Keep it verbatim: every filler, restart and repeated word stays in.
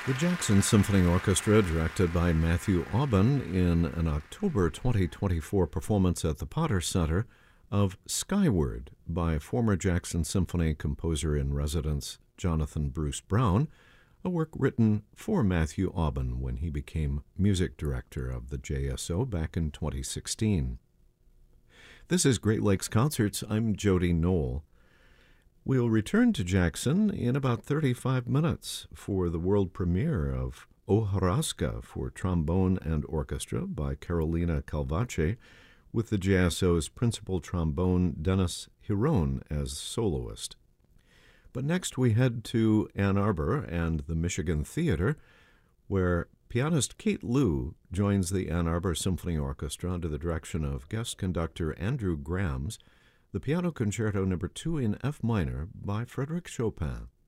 The Jackson Symphony Orchestra, directed by Matthew Aubin, in an October twenty twenty-four performance at the Potter Center of Skyward by former Jackson Symphony composer-in-residence Jonathan Bruce Brown, a work written for Matthew Aubin when he became music director of the J S O back in twenty sixteen. This is Great Lakes Concerts. I'm Jody Knoll. We'll return to Jackson in about thirty-five minutes for the world premiere of O Horaska for trombone and orchestra by Carolina Calvache, with the J S O's principal trombone Dennis Hiron as soloist. But next we head to Ann Arbor and the Michigan Theater, where pianist Kate Liu joins the Ann Arbor Symphony Orchestra under the direction of guest conductor Andrew Grams, the Piano Concerto Number two in F minor by Frédéric Chopin.